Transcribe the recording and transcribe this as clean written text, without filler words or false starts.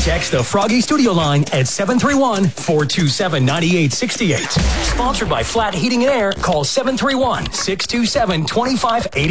Text the Froggy Studio line at 731-427-9868. Sponsored by Flat Heating and Air. Call 731-627-2580.